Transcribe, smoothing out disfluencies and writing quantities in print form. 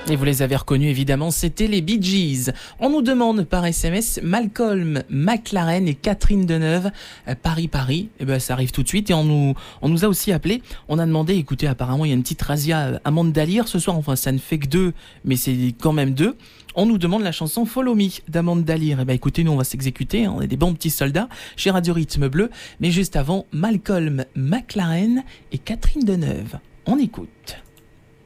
Et vous les avez reconnus évidemment, c'était les Bee Gees. On nous demande par SMS Malcolm McLaren et Catherine Deneuve, Paris. Et ben ça arrive tout de suite. Et on nous a aussi appelé. On a demandé, écoutez, apparemment il y a une petite razzia Amanda Lear ce soir. Enfin ça ne fait que 2, mais c'est quand même 2. On nous demande la chanson Follow Me d'Amanda Lear. Et ben écoutez, nous on va s'exécuter. On est des bons petits soldats chez Radio Rythme Bleu. Mais juste avant, Malcolm McLaren et Catherine Deneuve. On écoute.